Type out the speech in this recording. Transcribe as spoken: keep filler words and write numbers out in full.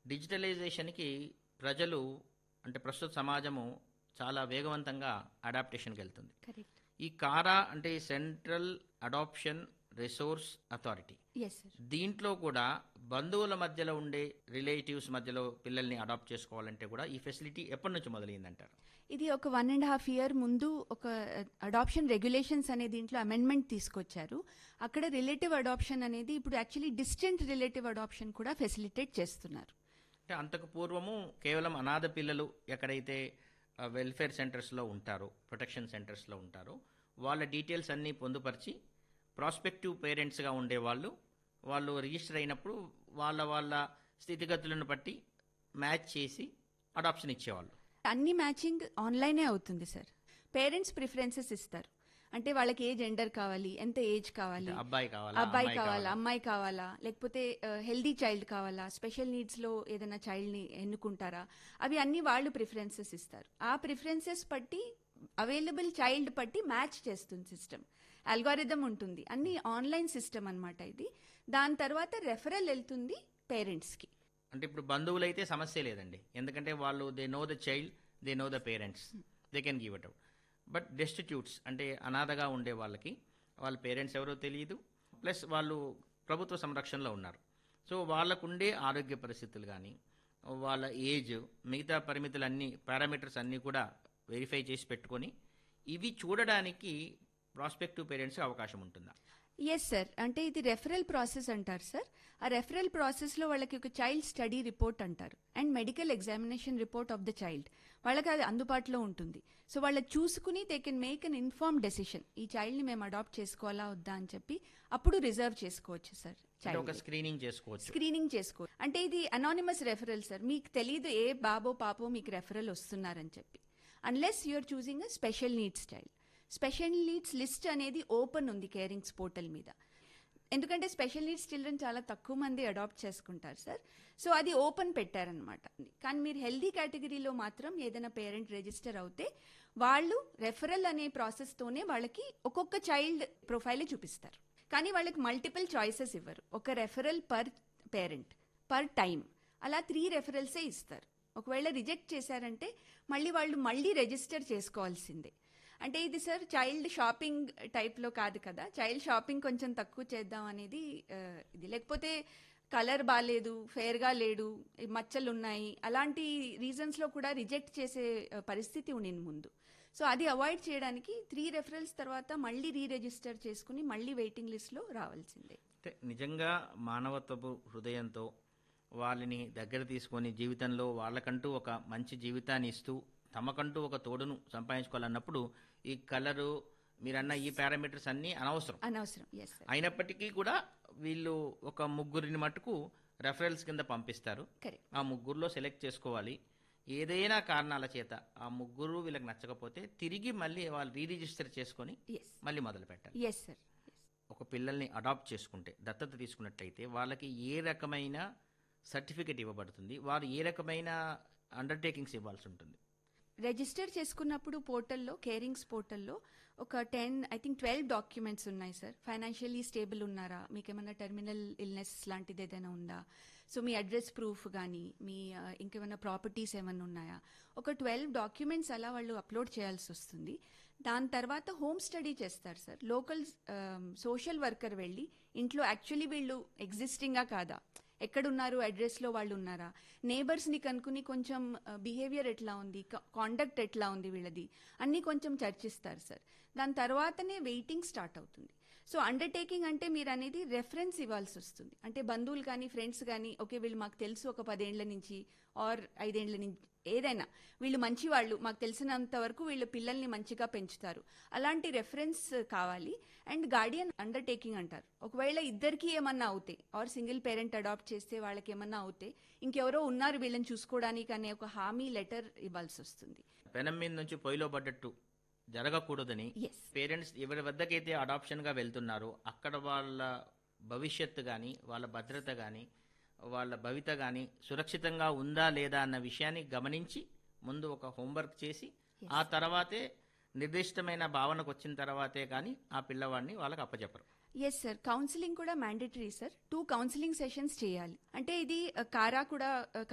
డిజిటలైజేషన్‌కి ప్రజలు అంటే ప్రస్తుత సమాజము చాలా వేగవంతంగా అడాప్టేషన్‌కి వెళ్తుంది. కరెక్ట్. ఈ కారా అంటే central adoption resource authority. Yes sir. దీంట్లో కూడా బంధువుల మధ్యలో ఉండే రిలేటివ్స్ మధ్యలో పిల్లల్ని అడాప్ట్ చేసుకోవాలంటే కూడా ఈ ఫెసిలిటీ ఎప్పటి నుంచి మొదలైందంటారు? ఇది ఒక వన్ అండ్ హాఫ్ ఇయర్ ముందు ఒక అడాప్షన్ రెగ్యులేషన్స్ అనే దీంట్లో అమెండ్మెంట్ తీసుకొచ్చారు. అక్కడ రిలేటివ్ అడాప్షన్ అనేది ఇప్పుడు యాక్చువల్లీ డిస్టెంట్ రిలేటివ్ అడాప్షన్ కూడా ఫెసిలిటేట్ చేస్తున్నారు. అంటే అంతకు పూర్వము కేవలం అనాథ పిల్లలు ఎక్కడైతే వెల్ఫేర్ సెంటర్స్లో ఉంటారో, ప్రొటెక్షన్ సెంటర్స్లో ఉంటారో వాళ్ళ డీటెయిల్స్ అన్నీ పొందుపరిచి ప్రాస్పెక్టివ్ పేరెంట్స్గా ఉండేవాళ్ళు వాళ్ళు రిజిస్టర్ అయినప్పుడు వాళ్ళ వాళ్ళ స్థితిగతులను బట్టి మ్యాచ్ చేసి అడాప్షన్ ఇచ్చేవాళ్ళు. అన్ని మ్యాచింగ్ ఆన్లైనే అవుతుంది సార్. పేరెంట్స్ ప్రిఫరెన్సెస్ ఇస్తారు. అంటే వాళ్ళకి ఏ జెండర్ కావాలి, ఎంత ఏజ్ కావాలి, అబ్బాయి కావాలా, అబ్బాయి అమ్మాయి కావాలా, కావాలా? అమ్మాయి కావాలా, లేకపోతే హెల్దీ చైల్డ్ కావాలా, స్పెషల్ నీడ్స్ లో ఏదైనా చైల్డ్ ని ఎన్నుకుంటారా, అవి అన్ని వాళ్ళు ప్రిఫరెన్సెస్ ఇస్తారు. ఆ ప్రిఫరెన్సెస్ బట్టి అవైలబుల్ చైల్డ్ బట్టి మ్యాచ్ చేస్తుంది సిస్టమ్. అల్గారిథం ఉంటుంది. అన్ని ఆన్లైన్ సిస్టమ్ అన్నమాట ఇది. దాని తర్వాత రెఫరల్ వెళ్తుంది పేరెంట్స్ కి. అంటే ఇప్పుడు బంధువులు అయితే సమస్య లేదండి, ఎందుకంటే వాళ్ళు they know the child, they know the parents, they can give it out. But destitutes అంటే అనాథగా ఉండే వాళ్ళకి వాళ్ళ పేరెంట్స్ ఎవరో తెలియదు, ప్లస్ వాళ్ళు ప్రభుత్వ సంరక్షణలో ఉన్నారు. సో వాళ్ళకుండే ఆరోగ్య పరిస్థితులు కానీ వాళ్ళ ఏజ్ మిగతా పరిమితులన్నీ పారామీటర్స్ అన్నీ కూడా వెరిఫై చేసి పెట్టుకొని ఇవి చూడడానికి ప్రాస్పెక్టివ్ పేరెంట్స్కి అవకాశం ఉంటుందా? Yes sir. అంటే ఇది రెఫరల్ ప్రాసెస్ అంటారు సార్. ఆ రెఫరల్ ప్రాసెస్లో వాళ్ళకి ఒక చైల్డ్ స్టడీ రిపోర్ట్ అంటారు and medical examination report of the child వాళ్ళకి అది అందుబాటులో ఉంటుంది. సో వాళ్ళకి చూసుకుని they can make an inform decision, ఈ చైల్డ్ని మేము అడాప్ట్ చేసుకోవాలా వద్దా అని చెప్పి అప్పుడు రిజర్వ్ చేసుకోవచ్చు సార్. అంటే ఒక స్క్రీనింగ్ చేసుకోవచ్చు. స్క్రీనింగ్ చేసుకో అంటే ఇది అనానిమస్ రెఫరల్ సార్. మీకు తెలియదు ఏ బాబో పాపో మీకు రెఫరల్ వస్తున్నారని చెప్పి, unless you're choosing a special needs child. Special needs list అనేది ఓపెన్ ఉంది కేరింగ్స్ పోర్టల్ మీద. ఎందుకంటే స్పెషల్ నీడ్స్ చిల్డ్రన్ చాలా తక్కువ మంది అడాప్ట్ చేసుకుంటారు సార్. సో అది ఓపెన్ పెట్టారనమాట. కానీ మీరు హెల్దీ కేటగిరీలో మాత్రం ఏదైనా పేరెంట్ రిజిస్టర్ అవుతే వాళ్ళు రెఫరల్ అనే ప్రాసెస్తోనే వాళ్ళకి ఒక్కొక్క చైల్డ్ ప్రొఫైల్ చూపిస్తారు. కానీ వాళ్ళకి మల్టిపుల్ చాయిసెస్ ఇవ్వరు. ఒక referral per parent per time అలా త్రీ రెఫరల్సే ఇస్తారు. ఒకవేళ రిజెక్ట్ చేశారంటే మళ్ళీ వాళ్ళు మళ్ళీ రిజిస్టర్ చేసుకోవాల్సిందే. అంటే ఇది సార్ చైల్డ్ షాపింగ్ టైప్లో కాదు కదా. చైల్డ్ షాపింగ్ కొంచెం తక్కువ చేద్దాం అనేది ఇది. లేకపోతే కలర్ బాగాలేదు, ఫేర్గా లేడు, మచ్చలు ఉన్నాయి, అలాంటి రీజన్స్లో కూడా రిజెక్ట్ చేసే పరిస్థితి ఉండింది ముందు. సో అది అవాయిడ్ చేయడానికి త్రీ రెఫరల్స్ తర్వాత మళ్ళీ రీ రిజిస్టర్ చేసుకుని మళ్ళీ వెయిటింగ్ లిస్ట్లో రావాల్సిందే. అంటే నిజంగా మానవత్వపు హృదయంతో వాళ్ళని దగ్గర తీసుకొని జీవితంలో వాళ్ళకంటూ ఒక మంచి జీవితాన్ని ఇస్తూ తమకంటూ ఒక తోడును సంపాదించుకోవాలన్నప్పుడు ఈ కలరు మీరన్న ఈ పారామీటర్స్ అన్నీ అనవసరం అనవసరం ఎస్ సార్. అయినప్పటికీ కూడా వీళ్ళు ఒక ముగ్గురిని మటుకు రెఫరల్స్ కింద పంపిస్తారు. కరెక్ట్. ఆ ముగ్గురులో సెలెక్ట్ చేసుకోవాలి. ఏదైనా కారణాల చేత ఆ ముగ్గురు వీళ్ళకి నచ్చకపోతే తిరిగి మళ్ళీ వాళ్ళు రీ రిజిస్టర్ చేసుకొని ఎస్ మళ్ళీ మొదలు పెట్టాలి. Yes sir. ఒక పిల్లల్ని అడాప్ట్ చేసుకుంటే, దత్తత తీసుకున్నట్లయితే వాళ్ళకి ఏ రకమైన సర్టిఫికెట్ ఇవ్వబడుతుంది, వారు ఏ రకమైన అండర్టేకింగ్స్ ఇవ్వాల్సి ఉంటుంది? రిజిస్టర్ చేసుకున్నప్పుడు పోర్టల్లో కేరింగ్స్ పోర్టల్లో ఒక ten I think twelve documents ఉన్నాయి సార్. ఫైనాన్షియలీ స్టేబుల్ ఉన్నారా, మీకు ఏమైనా టెర్మినల్ ఇల్నెస్ లాంటిది ఏదైనా ఉందా, సో మీ అడ్రస్ ప్రూఫ్ కానీ మీ ఇంకేమైనా ప్రాపర్టీస్ ఏమైనా ఉన్నాయా, ఒక ట్వెల్వ్ డాక్యుమెంట్స్ అలా వాళ్ళు అప్లోడ్ చేయాల్సి వస్తుంది. దాని తర్వాత హోమ్ స్టడీ చేస్తారు సార్. లోకల్ సోషల్ వర్కర్ వెళ్ళి ఇంట్లో యాక్చువల్లీ వీళ్ళు ఎగ్జిస్టింగా కాదా, ఎక్కడున్నారు, అడ్రస్లో వాళ్ళు ఉన్నారా, నేబర్స్ని కనుక్కుని కొంచెం బిహేవియర్ ఎట్లా ఉంది, కాండక్ట్ ఎట్లా ఉంది వీళ్ళది అన్నీ కొంచెం చర్చిస్తారు సార్. దాని తర్వాతనే వెయిటింగ్ స్టార్ట్ అవుతుంది. సో అండర్టేకింగ్ అంటే మీరు అనేది రెఫరెన్స్ ఇవ్వాల్సి వస్తుంది. అంటే బంధువులు కానీ ఫ్రెండ్స్ కానీ ఓకే వీళ్ళు మాకు తెలుసు ఒక పదేళ్ల నుంచి ఆర్ ఐదేళ్ల నుంచి ఏదైనా వీళ్ళు మంచి వాళ్ళు, మాకు తెలిసినంత వరకు వీళ్ళు పిల్లల్ని మంచిగా పెంచుతారు, అలాంటి రెఫరెన్స్ కావాలి. అండ్ గార్డియన్ అండర్టేకింగ్ అంటారు. ఒకవేళ ఇద్దరికి ఏమన్నా అవుతాయి ఆర్ సింగిల్ పేరెంట్ అడాప్ట్ చేస్తే వాళ్ళకి ఏమన్నా అవుతాయి, ఇంకెవరో ఉన్నారు వీళ్ళని చూసుకోవడానికి అనే ఒక హామీ లెటర్ ఇవ్వాల్సి వస్తుంది. పెనం మీద నుంచి పొయ్యిలో పడ్డట్టు జరగకూడదని ఎస్ పేరెంట్స్ ఎవరి వద్దకైతే అడాప్షన్గా వెళ్తున్నారో అక్కడ వాళ్ళ భవిష్యత్తు కానీ వాళ్ళ భద్రత కానీ వాళ్ళ భవిత కానీ సురక్షితంగా ఉందా లేదా అన్న విషయాన్ని గమనించి ముందు ఒక హోంవర్క్ చేసి ఆ తర్వాతే నిర్దిష్టమైన భావనకు వచ్చిన తర్వాతే కానీ ఆ పిల్లవాడిని వాళ్ళకి అప్పచెప్పరు. Yes sir. కౌన్సిలింగ్ కూడా mandatory sir. Two counselling sessions చేయాలి. అంటే ఇది కారా కూడా